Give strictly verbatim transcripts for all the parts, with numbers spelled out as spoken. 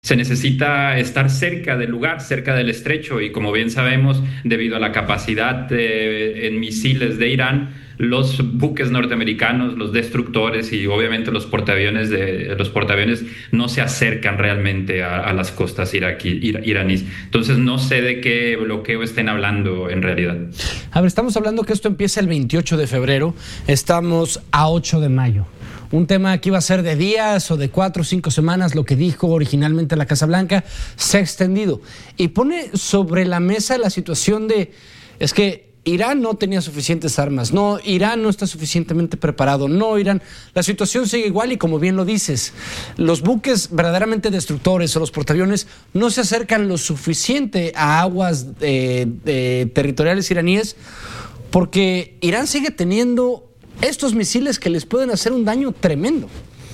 Se necesita estar cerca del lugar, cerca del estrecho, y como bien sabemos, debido a la capacidad de, en misiles de Irán, los buques norteamericanos, los destructores y obviamente los portaaviones, de, los portaaviones no se acercan realmente a, a las costas iraquí, ir, iraníes. Entonces no sé de qué bloqueo estén hablando en realidad. A ver, estamos hablando que esto empieza el veintiocho de febrero, estamos a ocho de mayo. Un tema que iba a ser de días o de cuatro o cinco semanas, lo que dijo originalmente la Casa Blanca, se ha extendido. Y pone sobre la mesa la situación de, es que Irán no tenía suficientes armas, no, Irán no está suficientemente preparado, no, Irán, la situación sigue igual y como bien lo dices, los buques verdaderamente destructores o los portaaviones no se acercan lo suficiente a aguas eh, eh, territoriales iraníes porque Irán sigue teniendo estos misiles que les pueden hacer un daño tremendo.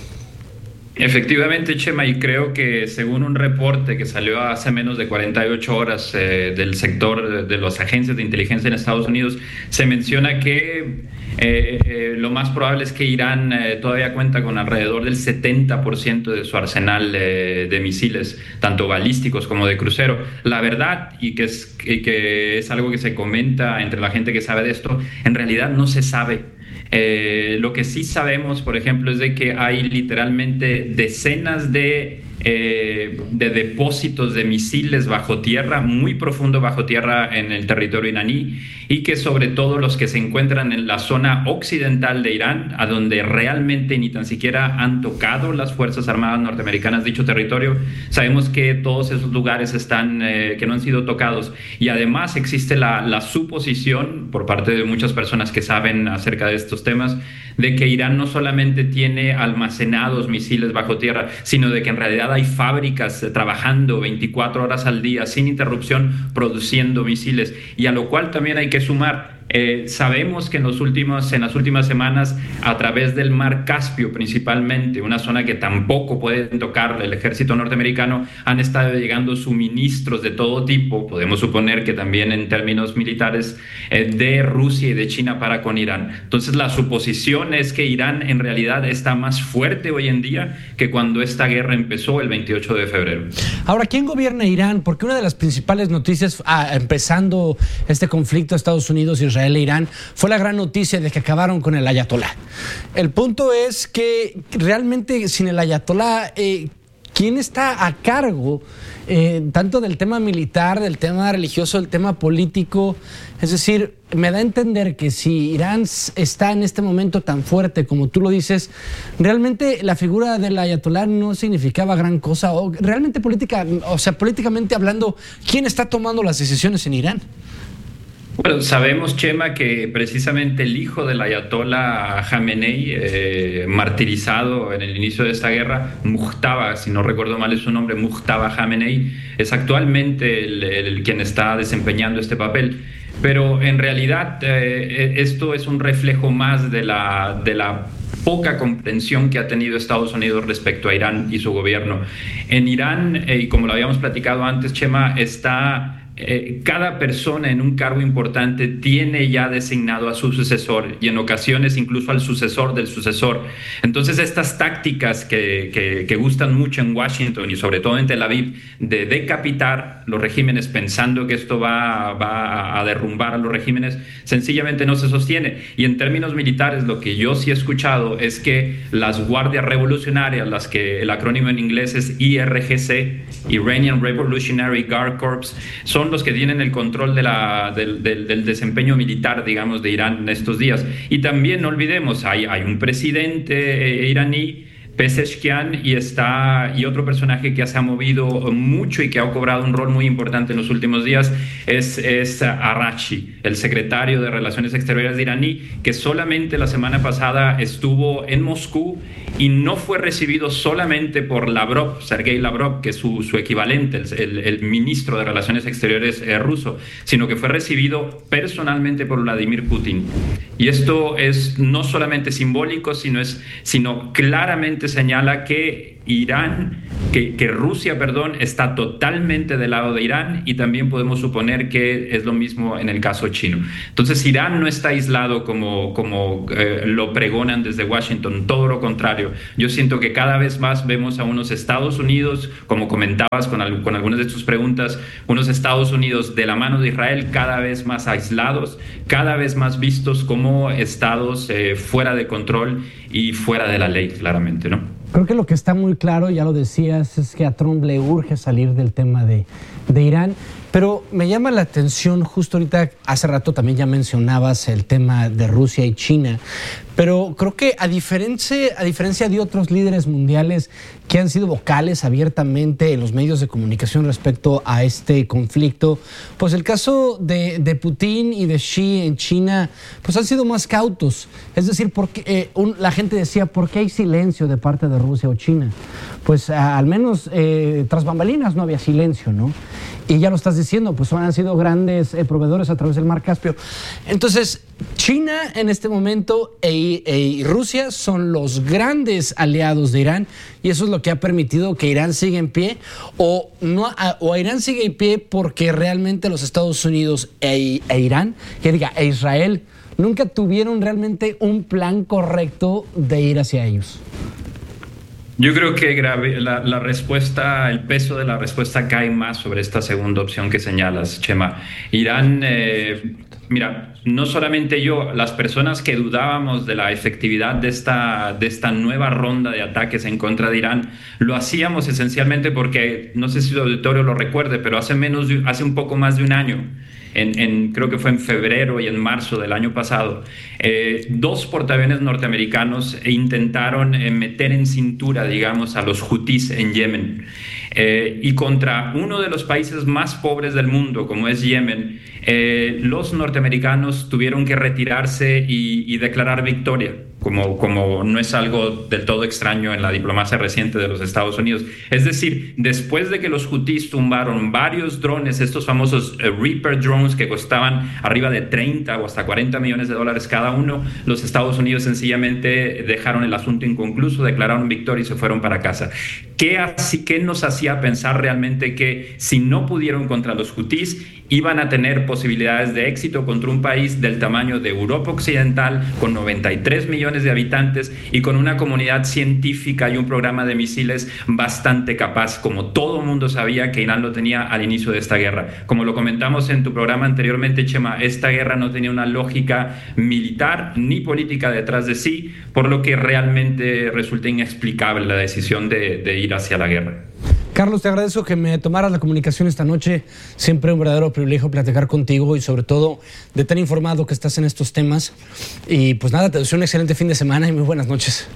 Efectivamente, Chema, y creo que según un reporte que salió hace menos de cuarenta y ocho horas eh, del sector de, de las agencias de inteligencia en Estados Unidos, se menciona que eh, eh, lo más probable es que Irán eh, todavía cuenta con alrededor del setenta por ciento de su arsenal eh, de misiles, tanto balísticos como de crucero. La verdad, y que, es, y que es algo que se comenta entre la gente que sabe de esto, en realidad no se sabe. Eh, lo que sí sabemos, por ejemplo, es de que hay literalmente decenas de, eh, de depósitos de misiles bajo tierra, muy profundo bajo tierra en el territorio iraní, y que sobre todo los que se encuentran en la zona occidental de Irán, a donde realmente ni tan siquiera han tocado las Fuerzas Armadas norteamericanas dicho territorio, sabemos que todos esos lugares están, eh, que no han sido tocados, y además existe la, la suposición por parte de muchas personas que saben acerca de estos temas, de que Irán no solamente tiene almacenados misiles bajo tierra, sino de que en realidad hay fábricas trabajando veinticuatro horas al día sin interrupción produciendo misiles, y a lo cual también hay que sumar. Eh, sabemos que en, los últimos, en las últimas semanas, a través del mar Caspio principalmente, una zona que tampoco pueden tocar el ejército norteamericano, han estado llegando suministros de todo tipo, podemos suponer que también en términos militares, eh, de Rusia y de China para con Irán. Entonces la suposición es que Irán en realidad está más fuerte hoy en día que cuando esta guerra empezó el veintiocho de febrero. Ahora, ¿quién gobierna Irán? Porque una de las principales noticias, ah, empezando este conflicto Estados Unidos y Israel e Irán, fue la gran noticia de que acabaron con el ayatolá. El punto es que realmente sin el ayatolá, eh, ¿quién está a cargo eh, tanto del tema militar, del tema religioso, del tema político? Es decir, me da a entender que si Irán está en este momento tan fuerte como tú lo dices, realmente la figura del ayatolá no significaba gran cosa, o realmente política, o sea, políticamente hablando, ¿quién está tomando las decisiones en Irán? Bueno, sabemos, Chema, que precisamente el hijo del ayatolá Jamenei, eh, martirizado en el inicio de esta guerra, Mujtaba, si no recuerdo mal es su nombre, Mujtaba Jamenei, es actualmente el, el quien está desempeñando este papel. Pero en realidad eh, esto es un reflejo más de la, de la poca comprensión que ha tenido Estados Unidos respecto a Irán y su gobierno. En Irán, eh, y como lo habíamos platicado antes, Chema, está... Eh, cada persona en un cargo importante tiene ya designado a su sucesor y en ocasiones incluso al sucesor del sucesor. Entonces estas tácticas que, que, que gustan mucho en Washington y sobre todo en Tel Aviv de decapitar los regímenes pensando que esto va, va a derrumbar a los regímenes, sencillamente no se sostiene. Y en términos militares lo que yo sí he escuchado es que las guardias revolucionarias, las que el acrónimo en inglés es I R G C, Iranian Revolutionary Guard Corps, son los que tienen el control de la, del, del, del desempeño militar, digamos, de Irán en estos días. Y también no olvidemos, hay, hay un presidente eh, iraní, Pezeshkian, y está y otro personaje que se ha movido mucho y que ha cobrado un rol muy importante en los últimos días es, es Araghchi, el secretario de Relaciones Exteriores de iraní, que solamente la semana pasada estuvo en Moscú y no fue recibido solamente por Lavrov, Sergei Lavrov, que es su, su equivalente, el, el, el ministro de Relaciones Exteriores eh, ruso, sino que fue recibido personalmente por Vladimir Putin. Y esto es no solamente simbólico, sino, es, sino claramente señala que Irán, que, que Rusia, perdón, está totalmente del lado de Irán, y también podemos suponer que es lo mismo en el caso chino. Entonces, Irán no está aislado como, como eh, lo pregonan desde Washington, todo lo contrario. Yo siento que cada vez más vemos a unos Estados Unidos, como comentabas con, al, con algunas de tus preguntas, unos Estados Unidos de la mano de Israel cada vez más aislados, cada vez más vistos como estados eh, fuera de control y fuera de la ley, claramente, ¿no? Creo que lo que está muy claro, ya lo decías, es que a Trump le urge salir del tema de, de Irán, pero me llama la atención, justo ahorita, hace rato también ya mencionabas el tema de Rusia y China, pero creo que a diferencia, a diferencia de otros líderes mundiales que han sido vocales abiertamente en los medios de comunicación respecto a este conflicto, pues el caso de, de Putin y de Xi en China, pues han sido más cautos. Es decir, porque, eh, un, la gente decía, ¿por qué hay silencio de parte de Rusia o China? Pues a, al menos eh, tras bambalinas no había silencio, ¿no? Y ya lo estás diciendo, pues han sido grandes eh, proveedores a través del Mar Caspio. Entonces, China en este momento e, e Rusia son los grandes aliados de Irán, y eso es lo que ha permitido que Irán siga en pie, o, no, a, o Irán sigue en pie porque realmente los Estados Unidos e, e Irán, que diga, e Israel, nunca tuvieron realmente un plan correcto de ir hacia ellos. Yo creo que grave, la, la respuesta, el peso de la respuesta cae más sobre esta segunda opción que señalas, Chema. Irán, eh, mira, no solamente yo, las personas que dudábamos de la efectividad de esta, de esta nueva ronda de ataques en contra de Irán, lo hacíamos esencialmente porque, no sé si el auditorio lo recuerde, pero hace, menos de, hace un poco más de un año, En, en, creo que fue en febrero y en marzo del año pasado, eh, dos portaaviones norteamericanos intentaron eh, meter en cintura, digamos, a los hutíes en Yemen. Eh, y contra uno de los países más pobres del mundo, como es Yemen, eh, los norteamericanos tuvieron que retirarse y, y declarar victoria, como, como no es algo del todo extraño en la diplomacia reciente de los Estados Unidos. Es decir, después de que los hutíes tumbaron varios drones, estos famosos uh, Reaper drones que costaban arriba de treinta o hasta cuarenta millones de dólares cada uno, los Estados Unidos sencillamente dejaron el asunto inconcluso, declararon victoria y se fueron para casa. ¿Qué, así, qué nos hacía pensar realmente que si no pudieron contra los hutíes, iban a tener posibilidades de éxito contra un país del tamaño de Europa Occidental, con noventa y tres millones de habitantes y con una comunidad científica y un programa de misiles bastante capaz, como todo mundo sabía que Irán lo tenía al inicio de esta guerra? Como lo comentamos en tu programa anteriormente, Chema, esta guerra no tenía una lógica militar ni política detrás de sí, por lo que realmente resulta inexplicable la decisión de, de ir hacia la guerra. Carlos, te agradezco que me tomaras la comunicación esta noche. Siempre un verdadero privilegio platicar contigo y sobre todo de tan informado que estás en estos temas. Y pues nada, te deseo un excelente fin de semana y muy buenas noches.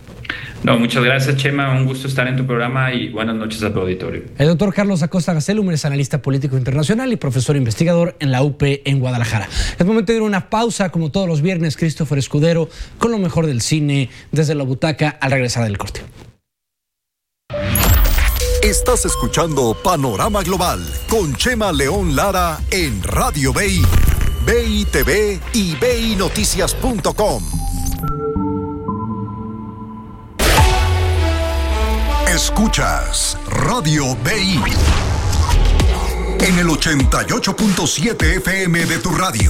No, muchas gracias, Chema. Un gusto estar en tu programa y buenas noches a tu auditorio. El doctor Carlos Acosta Gastelum es analista político internacional y profesor investigador en la U P en Guadalajara. Es momento de ir a una pausa, como todos los viernes, Christopher Escudero con lo mejor del cine desde la butaca al regresar del corte. Estás escuchando Panorama Global con Chema León Lara en Radio B I, B I T V y B I Noticias punto com. Escuchas Radio B I en el ochenta y ocho punto siete F M de tu radio.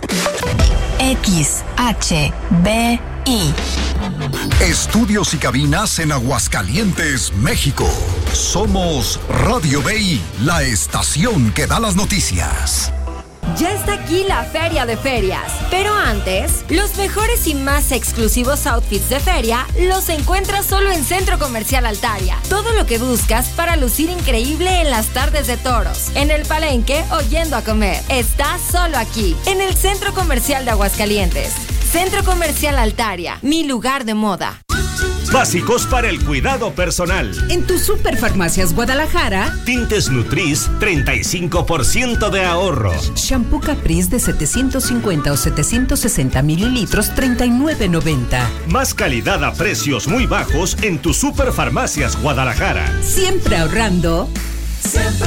X H B I. Estudios y cabinas en Aguascalientes, México. Somos Radio B I, la estación que da las noticias. Ya está aquí la Feria de Ferias, pero antes, los mejores y más exclusivos outfits de feria los encuentras solo en Centro Comercial Altaria. Todo lo que buscas para lucir increíble en las tardes de toros, en el palenque o yendo a comer, está solo aquí, en el Centro Comercial de Aguascalientes. Centro Comercial Altaria, mi lugar de moda. Básicos para el cuidado personal. En tu Superfarmacias Guadalajara, Tintes Nutris, treinta y cinco por ciento de ahorro. Shampoo Caprice de setecientos cincuenta o setecientos sesenta mililitros, treinta y nueve noventa. Más calidad a precios muy bajos en tu Superfarmacias Guadalajara. Siempre ahorrando. Siempre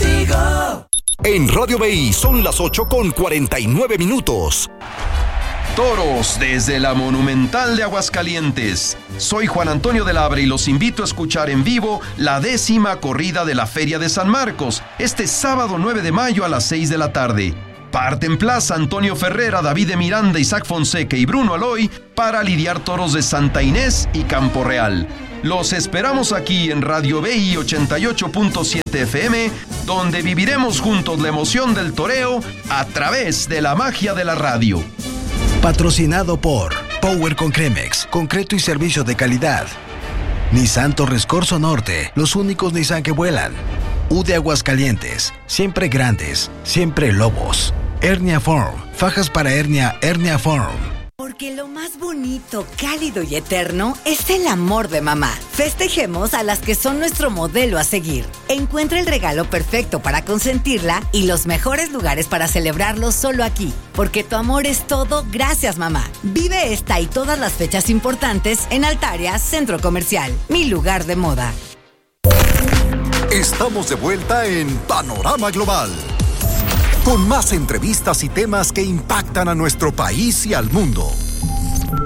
contigo. En Radio B I son las ocho con cuarenta y nueve minutos. Toros desde la Monumental de Aguascalientes. Soy Juan Antonio de Labre y los invito a escuchar en vivo la décima corrida de la Feria de San Marcos, este sábado nueve de mayo a las seis de la tarde. Parten plaza Antonio Ferrera, David de Miranda, Isaac Fonseca y Bruno Aloy para lidiar toros de Santa Inés y Campo Real. Los esperamos aquí en Radio B I ochenta y ocho punto siete F M, donde viviremos juntos la emoción del toreo a través de la magia de la radio. Patrocinado por Power con Cremex, concreto y servicio de calidad. Nissan Torres Corso Norte, los únicos Nissan que vuelan. U de Aguascalientes, siempre grandes, siempre lobos. Hernia Form, fajas para hernia, Hernia Form. Porque lo más bonito, cálido y eterno es el amor de mamá. Festejemos a las que son nuestro modelo a seguir. Encuentra el regalo perfecto para consentirla y los mejores lugares para celebrarlo solo aquí. Porque tu amor es todo, gracias mamá. Vive esta y todas las fechas importantes en Altaria Centro Comercial, mi lugar de moda. Estamos de vuelta en Panorama Global, con más entrevistas y temas que impactan a nuestro país y al mundo.